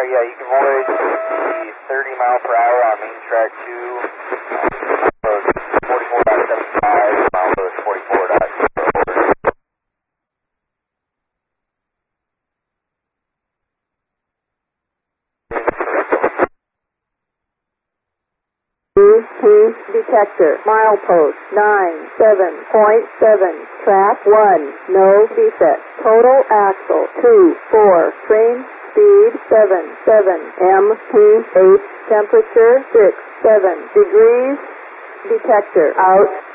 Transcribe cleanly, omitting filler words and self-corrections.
Yeah, you can avoid the 30 mile per hour on main track 2. 44.75, mile load 44.0. Detector, milepost 97.7, track 1, no defect, total axle 2-4, train speed 7 mph, temperature 6 7 degrees, detector out.